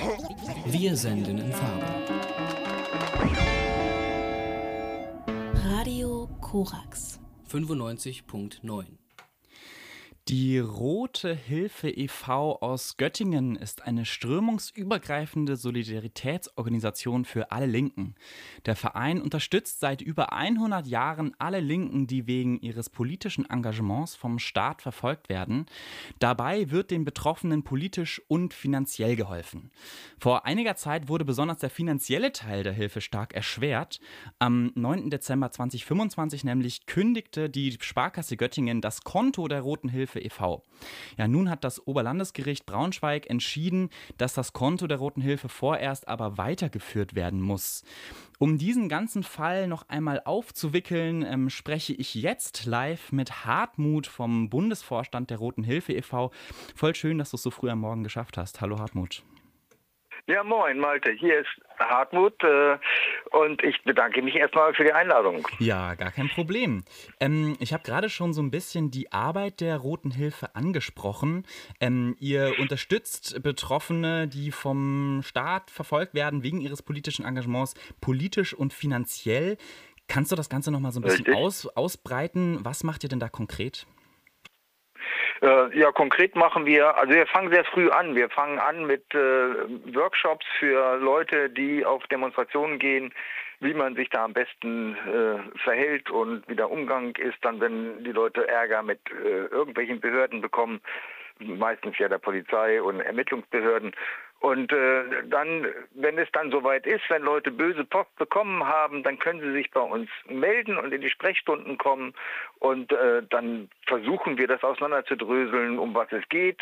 Wir senden in Farbe. Radio Korax 95.9. Die Rote Hilfe e.V. aus Göttingen ist eine strömungsübergreifende Solidaritätsorganisation für alle Linken. Der Verein unterstützt seit über 100 Jahren alle Linken, die wegen ihres politischen Engagements vom Staat verfolgt werden. Dabei wird den Betroffenen politisch und finanziell geholfen. Vor einiger Zeit wurde besonders der finanzielle Teil der Hilfe stark erschwert. Am 9. Dezember 2025 nämlich kündigte die Sparkasse Göttingen das Konto der Roten Hilfe e.V. Ja, nun hat das Oberlandesgericht Braunschweig entschieden, dass das Konto der Roten Hilfe vorerst aber weitergeführt werden muss. Um diesen ganzen Fall noch einmal aufzuwickeln, spreche ich jetzt live mit Hartmut vom Bundesvorstand der Roten Hilfe e.V. Voll schön, dass du es so früh am Morgen geschafft hast. Hallo Hartmut. Ja, moin Malte, hier ist Hartmut und ich bedanke mich erstmal für die Einladung. Ja, gar kein Problem. Ich habe gerade schon so ein bisschen die Arbeit der Roten Hilfe angesprochen. Ihr unterstützt Betroffene, die vom Staat verfolgt werden wegen ihres politischen Engagements, politisch und finanziell. Kannst du das Ganze nochmal so ein bisschen ausbreiten? Was macht ihr denn da konkret? Ja, konkret machen wir, also wir fangen sehr früh an. Wir fangen an mit Workshops für Leute, die auf Demonstrationen gehen, wie man sich da am besten verhält und wie der Umgang ist, dann wenn die Leute Ärger mit irgendwelchen Behörden bekommen, meistens ja der Polizei und Ermittlungsbehörden. Und dann, wenn es dann soweit ist, wenn Leute böse Post bekommen haben, dann können sie sich bei uns melden und in die Sprechstunden kommen. Und dann versuchen wir das auseinanderzudröseln, um was es geht,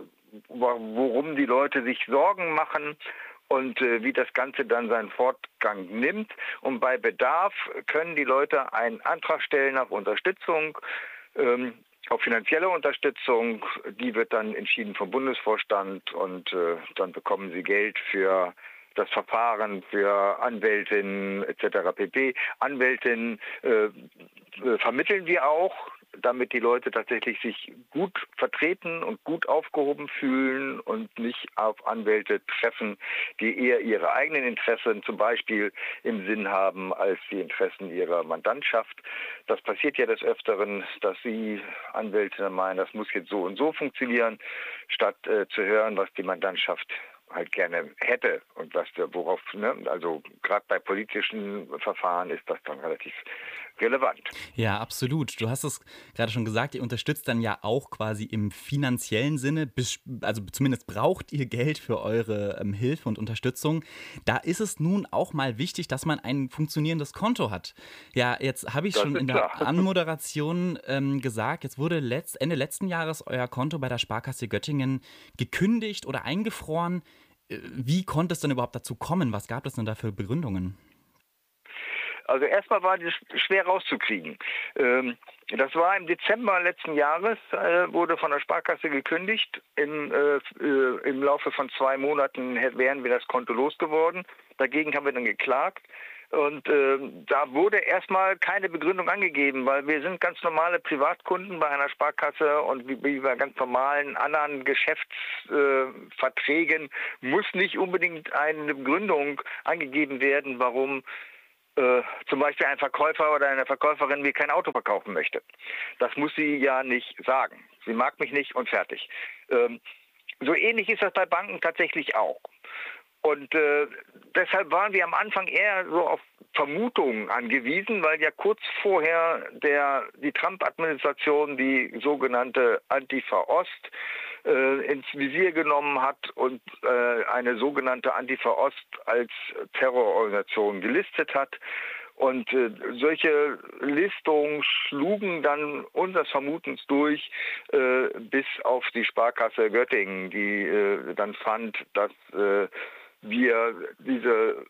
worum die Leute sich Sorgen machen und wie das Ganze dann seinen Fortgang nimmt. Und bei Bedarf können die Leute einen Antrag stellen auf Unterstützung, auf finanzielle Unterstützung. Die wird dann entschieden vom Bundesvorstand und dann bekommen sie Geld für das Verfahren, für Anwältinnen etc. pp. Anwältinnen vermitteln wir auch, damit die Leute tatsächlich sich gut vertreten und gut aufgehoben fühlen und nicht auf Anwälte treffen, die eher ihre eigenen Interessen zum Beispiel im Sinn haben als die Interessen ihrer Mandantschaft. Das passiert ja des Öfteren, dass sie Anwälte meinen, das muss jetzt so und so funktionieren, statt zu hören, was die Mandantschaft halt gerne hätte und worauf, also gerade bei politischen Verfahren ist das dann relativ relevant. Ja, absolut. Du hast es gerade schon gesagt, ihr unterstützt dann ja auch quasi im finanziellen Sinne, also zumindest braucht ihr Geld für eure Hilfe und Unterstützung. Da ist es nun auch mal wichtig, dass man ein funktionierendes Konto hat. Ja, jetzt habe ich schon in der Anmoderation gesagt, jetzt wurde Ende letzten Jahres euer Konto bei der Sparkasse Göttingen gekündigt oder eingefroren. Wie konnte es denn überhaupt dazu kommen? Was gab es denn da für Begründungen? Also erstmal war das schwer rauszukriegen. Das war im Dezember letzten Jahres, wurde von der Sparkasse gekündigt. Im Laufe von 2 Monaten wären wir das Konto losgeworden. Dagegen haben wir dann geklagt. Und da wurde erstmal keine Begründung angegeben, weil wir sind ganz normale Privatkunden bei einer Sparkasse und wie bei ganz normalen anderen Geschäftsverträgen muss nicht unbedingt eine Begründung angegeben werden, warum zum Beispiel ein Verkäufer oder eine Verkäuferin mir kein Auto verkaufen möchte. Das muss sie ja nicht sagen. Sie mag mich nicht und fertig. So ähnlich ist das bei Banken tatsächlich auch. Und deshalb waren wir am Anfang eher so auf Vermutungen angewiesen, weil ja kurz vorher die Trump-Administration die sogenannte Antifa-Ost ins Visier genommen hat und eine sogenannte Antifa-Ost als Terrororganisation gelistet hat. Und solche Listungen schlugen dann unseres Vermutens durch bis auf die Sparkasse Göttingen, die dann fand, dass wir diese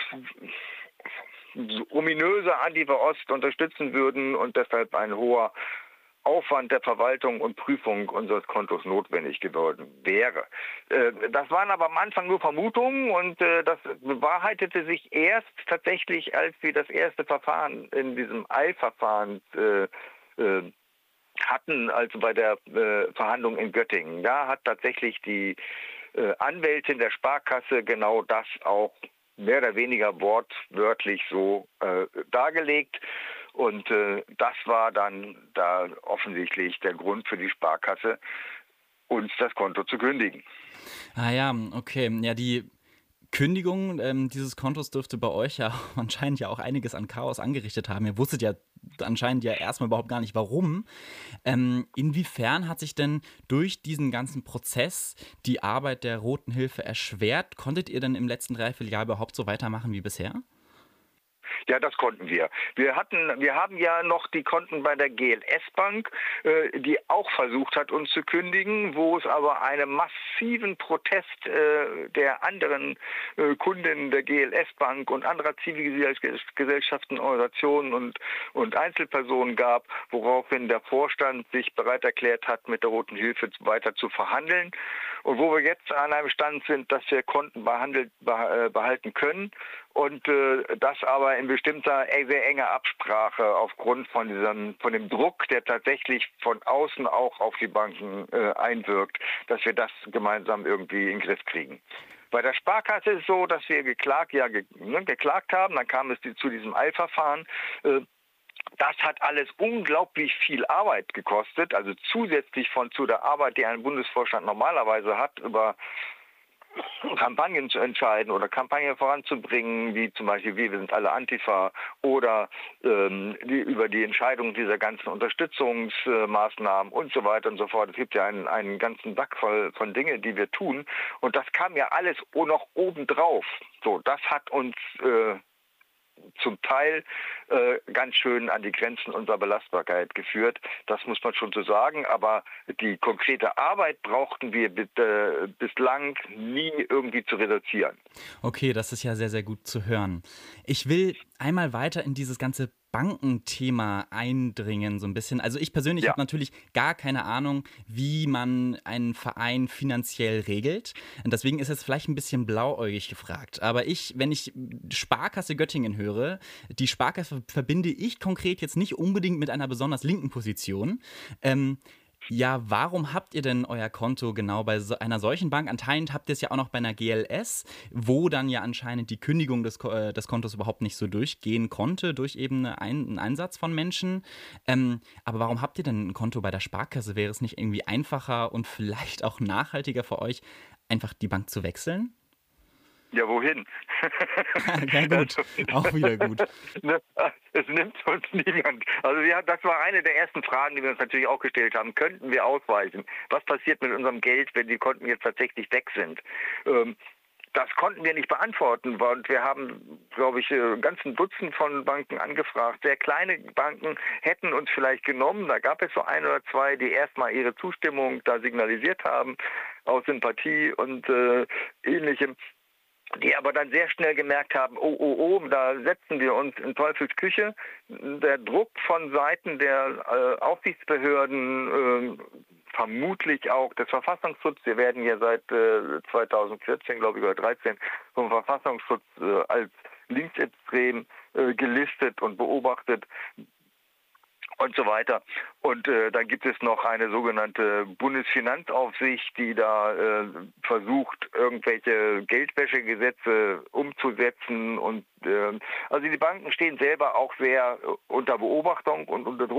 ominöse Antifa-Ost unterstützen würden und deshalb ein hoher Aufwand der Verwaltung und Prüfung unseres Kontos notwendig geworden wäre. Das waren aber am Anfang nur Vermutungen und das bewahrheitete sich erst tatsächlich, als wir das erste Verfahren in diesem Eilverfahren hatten, also bei der Verhandlung in Göttingen. Da hat tatsächlich die Anwältin der Sparkasse genau das auch mehr oder weniger wortwörtlich so dargelegt. Und das war dann da offensichtlich der Grund für die Sparkasse, uns das Konto zu kündigen. Ah ja, okay. Ja, die Kündigung dieses Kontos dürfte bei euch ja anscheinend ja auch einiges an Chaos angerichtet haben. Ihr wusstet ja anscheinend ja erstmal überhaupt gar nicht, warum. Inwiefern hat sich denn durch diesen ganzen Prozess die Arbeit der Roten Hilfe erschwert? Konntet ihr denn im letzten Dreivierteljahr überhaupt so weitermachen wie bisher? Ja, das konnten wir. Wir haben ja noch die Konten bei der GLS Bank, die auch versucht hat, uns zu kündigen, wo es aber einen massiven Protest der anderen Kunden der GLS Bank und anderer Zivilgesellschaften, Organisationen und Einzelpersonen gab, woraufhin der Vorstand sich bereit erklärt hat, mit der Roten Hilfe weiter zu verhandeln. Und wo wir jetzt an einem Stand sind, dass wir Konten behalten können und das aber in bestimmter sehr enger Absprache aufgrund von dem Druck, der tatsächlich von außen auch auf die Banken einwirkt, dass wir das gemeinsam irgendwie in den Griff kriegen. Bei der Sparkasse ist es so, dass wir geklagt haben, dann kam es zu diesem Eilverfahren. Das hat alles unglaublich viel Arbeit gekostet, also zusätzlich zu der Arbeit, die ein Bundesvorstand normalerweise hat, über Kampagnen zu entscheiden oder Kampagnen voranzubringen, wie zum Beispiel wir sind alle Antifa oder über die Entscheidung dieser ganzen Unterstützungsmaßnahmen und so weiter und so fort. Es gibt ja einen ganzen Sack voll von Dingen, die wir tun und das kam ja alles noch obendrauf. So, das hat uns zum Teil ganz schön an die Grenzen unserer Belastbarkeit geführt. Das muss man schon so sagen. Aber die konkrete Arbeit brauchten wir bislang nie irgendwie zu reduzieren. Okay, das ist ja sehr, sehr gut zu hören. Ich will einmal weiter in dieses ganze Bankenthema eindringen, so ein bisschen. Also ich persönlich Ja. habe natürlich gar keine Ahnung, wie man einen Verein finanziell regelt. Und deswegen ist es vielleicht ein bisschen blauäugig gefragt. Aber wenn ich Sparkasse Göttingen höre, die Sparkasse verbinde ich konkret jetzt nicht unbedingt mit einer besonders linken Position. Ja, warum habt ihr denn euer Konto genau bei einer solchen Bank? Anscheinend habt ihr es ja auch noch bei einer GLS, wo dann ja anscheinend die Kündigung des Kontos überhaupt nicht so durchgehen konnte, durch eben einen Einsatz von Menschen. Aber warum habt ihr denn ein Konto bei der Sparkasse? Wäre es nicht irgendwie einfacher und vielleicht auch nachhaltiger für euch, einfach die Bank zu wechseln? Ja, wohin? Ja gut, auch wieder gut. Es nimmt uns niemand. Also das war eine der ersten Fragen, die wir uns natürlich auch gestellt haben. Könnten wir ausweichen? Was passiert mit unserem Geld, wenn die Konten jetzt tatsächlich weg sind? Das konnten wir nicht beantworten und wir haben, glaube ich, ein ganzen Dutzend von Banken angefragt. Sehr kleine Banken hätten uns vielleicht genommen. Da gab es so ein oder zwei, die erstmal ihre Zustimmung da signalisiert haben, aus Sympathie und Ähnlichem. Die aber dann sehr schnell gemerkt haben, da setzen wir uns in Teufels Küche. Der Druck von Seiten der Aufsichtsbehörden, vermutlich auch des Verfassungsschutzes, wir werden ja seit 2014, glaube ich, oder 2013 vom Verfassungsschutz als linksextrem gelistet und beobachtet. Und so weiter. Und dann gibt es noch eine sogenannte Bundesfinanzaufsicht, die da versucht, irgendwelche Geldwäschegesetze umzusetzen. Und also die Banken stehen selber auch sehr unter Beobachtung und unter Druck.